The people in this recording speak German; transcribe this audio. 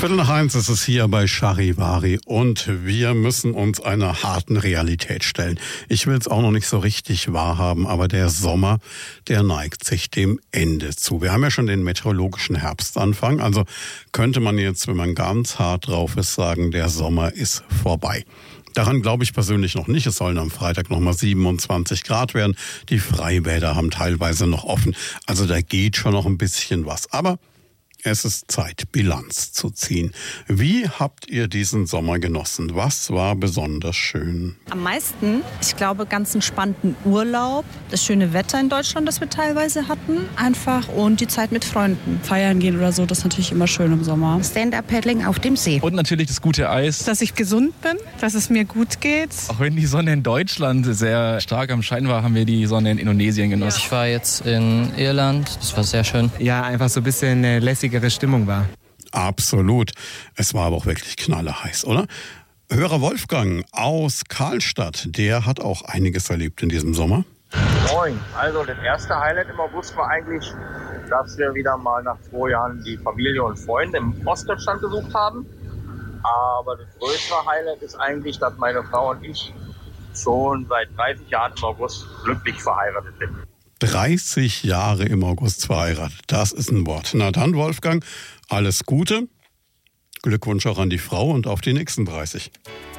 12:15 ist es hier bei Charivari und wir müssen uns einer harten Realität stellen. Ich will es auch noch nicht so richtig wahrhaben, aber der Sommer, der neigt sich dem Ende zu. Wir haben ja schon den meteorologischen Herbstanfang, also könnte man jetzt, wenn man ganz hart drauf ist, sagen, der Sommer ist vorbei. Daran glaube ich persönlich noch nicht. Es sollen am Freitag nochmal 27 Grad werden. Die Freibäder haben teilweise noch offen. Also da geht schon noch ein bisschen was. Aber es ist Zeit, Bilanz zu ziehen. Wie habt ihr diesen Sommer genossen? Was war besonders schön? Am meisten, ich glaube, ganz entspannten Urlaub, das schöne Wetter in Deutschland, das wir teilweise hatten, einfach, und die Zeit mit Freunden. Feiern gehen oder so, das ist natürlich immer schön im Sommer. Stand-up-Paddling auf dem See. Und natürlich das gute Eis. Dass ich gesund bin, dass es mir gut geht. Auch wenn die Sonne in Deutschland sehr stark am Schein war, haben wir die Sonne in Indonesien genossen. Ich war jetzt in Irland, das war sehr schön. Ja, einfach so ein bisschen eine lässigere Stimmung war. Absolut. Es war aber auch wirklich knalleheiß, oder? Hörer Wolfgang aus Karlstadt, der hat auch einiges erlebt in diesem Sommer. Moin. Also das erste Highlight im August war eigentlich, dass wir wieder mal nach 2 Jahren die Familie und Freunde im Ostdeutschland besucht haben. Aber das größere Highlight ist eigentlich, dass meine Frau und ich schon seit 30 Jahren im August glücklich verheiratet sind. 30 Jahre im August verheiratet, das ist ein Wort. Na dann, Wolfgang, alles Gute. Glückwunsch auch an die Frau und auf die nächsten 30.